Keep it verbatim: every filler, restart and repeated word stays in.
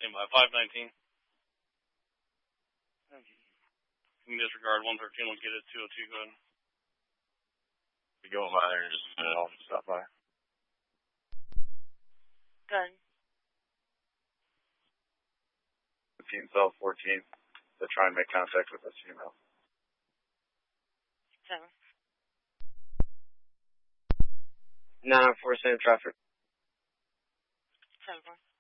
Stand by five nineteen. You can disregard one thirteen. We'll get it two oh two. Go ahead. Be going by there in just a minute. I'll stop by. Good. fifteen South fourteenth. To try and make contact with this female. Seven. nine four, same traffic. Seven four.